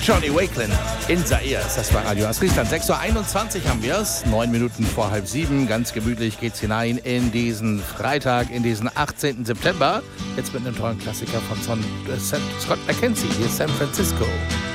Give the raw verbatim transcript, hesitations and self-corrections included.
Johnny Wakelin in Zaire ist das bei Radio Asrichtan. sechs Uhr einundzwanzig haben wir es, neun Minuten vor halb sieben. Ganz gemütlich geht's hinein in diesen Freitag, in diesen achtzehnten September. Jetzt mit einem tollen Klassiker von Son, äh, Scott McKenzie, hier ist San Francisco.